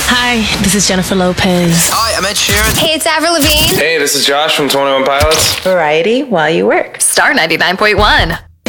Hi, this is Jennifer Lopez. Hi, I'm Ed Sheeran. Hey, it's Avril Lavigne. Hey, this is Josh from 21 Pilots. Variety while you work. Star 99.1.